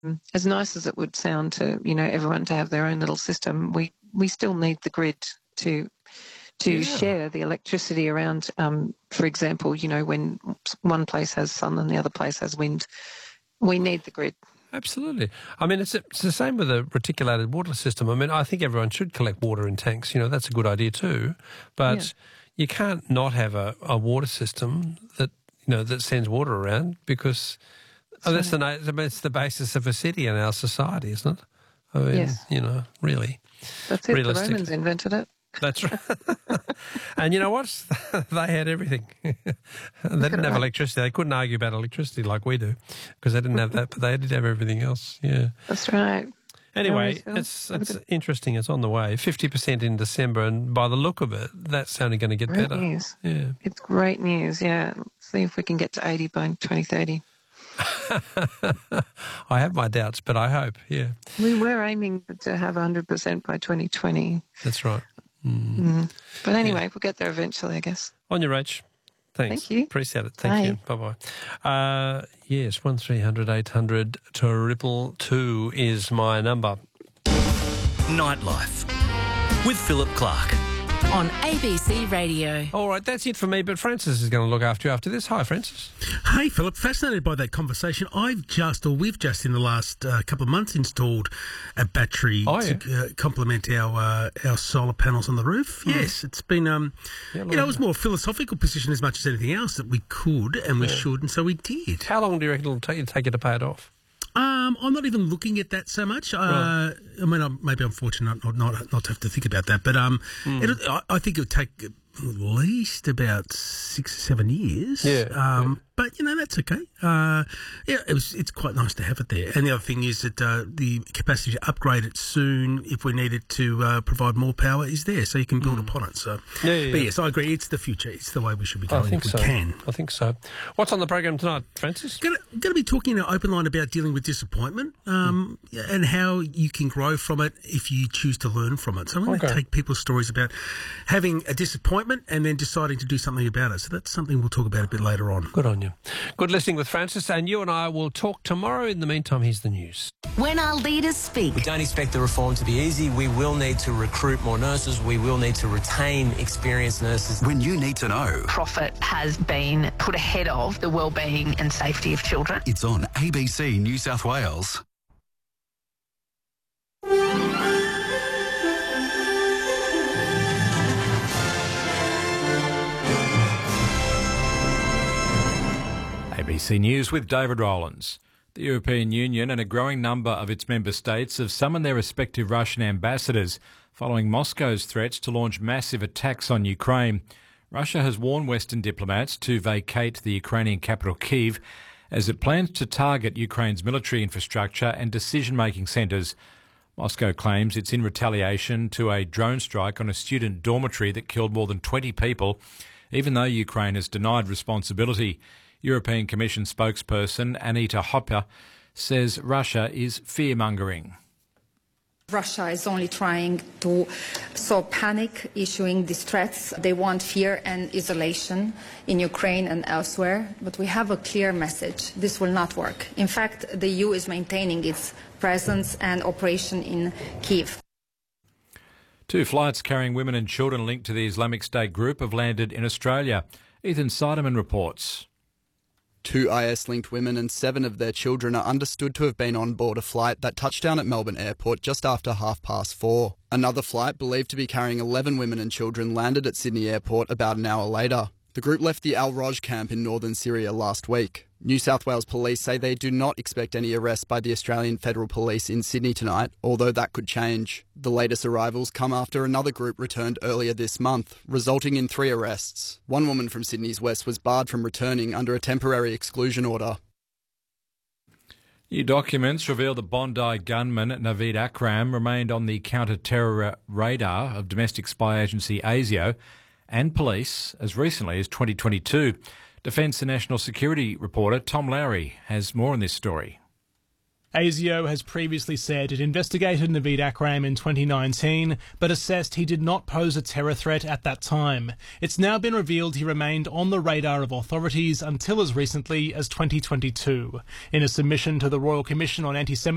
as nice as it would sound to, everyone to have their own little system, we still need the grid to share the electricity around. For example, when one place has sun and the other place has wind, we need the grid. Absolutely. I mean, it's the same with a reticulated water system. I mean, I think everyone should collect water in tanks. That's a good idea too. But you can't not have a water system that sends water around, because it's the basis of a city and our society, isn't it? I mean, really. That's it. The Romans invented it. That's right. And you know what? They had everything. They didn't have electricity. They couldn't argue about electricity like we do, because they didn't have that, but they did have everything else. Yeah. That's right. Anyway, it's interesting. It's on the way. 50% in December, and by the look of it, that's only going to get better. Great news. Yeah. It's great news, yeah. Let's see if we can get to 80 by 2030. I have my doubts, but I hope, yeah. We were aiming to have 100% by 2020. That's right. But anyway, we'll get there eventually, I guess. On your Rach. Thanks. Thank you. Appreciate it. Thank you. Bye-bye. Yes, 1300 800 222 is my number. Nightlife with Philip Clark on ABC Radio. All right, that's it for me, but Francis is going to look after you after this. Hi, Francis. Hey, Philip. Fascinated by that conversation. We've just in the last couple of months installed a battery to complement our solar panels on the roof. Yes, it's been, it was more a philosophical position as much as anything else, that we could and we should, and so we did. How long do you reckon it'll take you to pay it off? I'm not even looking at that so much. Right. I mean, maybe I'm fortunate not to have to think about that, but I think it would take at least about 6 or 7 years. Yeah. But that's okay. It's quite nice to have it there. And the other thing is that the capacity to upgrade it soon, if we needed to provide more power, is there, so you can build upon it. So, But yes, I agree. It's the future. It's the way we should be going. I think if we can. I think so. What's on the program tonight, Francis? Going to be talking in an open line about dealing with disappointment and how you can grow from it if you choose to learn from it. So I'm going to take people's stories about having a disappointment and then deciding to do something about it. So that's something we'll talk about a bit later on. Good on you. Good listening with Francis, and you and I will talk tomorrow. In the meantime, here's the news. When our leaders speak. We don't expect the reform to be easy. We will need to recruit more nurses. We will need to retain experienced nurses. When you need to know. Profit has been put ahead of the well-being and safety of children. It's on ABC New South Wales. ABC News with David Rowlands. The European Union and a growing number of its member states have summoned their respective Russian ambassadors following Moscow's threats to launch massive attacks on Ukraine. Russia has warned Western diplomats to vacate the Ukrainian capital Kyiv as it plans to target Ukraine's military infrastructure and decision-making centres. Moscow claims it's in retaliation to a drone strike on a student dormitory that killed more than 20 people, even though Ukraine has denied responsibility. European Commission spokesperson Anita Hopper says Russia is fear-mongering. Russia is only trying to sow panic, issuing these threats. They want fear and isolation in Ukraine and elsewhere. But we have a clear message. This will not work. In fact, the EU is maintaining its presence and operation in Kyiv. 2 flights carrying women and children linked to the Islamic State group have landed in Australia. Ethan Seidemann reports. 2 IS-linked women and 7 of their children are understood to have been on board a flight that touched down at Melbourne Airport just after 4:30. Another flight, believed to be carrying 11 women and children, landed at Sydney Airport about an hour later. The group left the Al-Roj camp in northern Syria last week. New South Wales police say they do not expect any arrests by the Australian Federal Police in Sydney tonight, although that could change. The latest arrivals come after another group returned earlier this month, resulting in 3 arrests. One woman from Sydney's west was barred from returning under a temporary exclusion order. New documents reveal the Bondi gunman Naveed Akram remained on the counter-terror radar of domestic spy agency ASIO and police as recently as 2022. Defence and National Security reporter Tom Lowry has more on this story. ASIO has previously said it investigated Naveed Akram in 2019, but assessed he did not pose a terror threat at that time. It's now been revealed he remained on the radar of authorities until as recently as 2022. In a submission to the Royal Commission on Anti-Semitism,